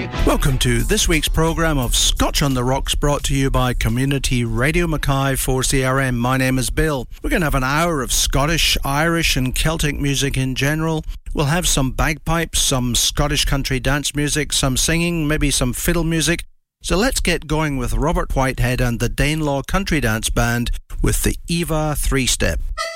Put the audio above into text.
Welcome to this week's programme of Scotch on the Rocks, brought to you by Community Radio Mackay 4CRM. My name is Bill. We're going to have an hour of Scottish, Irish and Celtic music in general. We'll have some bagpipes, some Scottish country dance music, some singing, maybe some fiddle music. So let's get going with Robert Whitehead and the Danelaw Country Dance Band with the Eva Three-Step.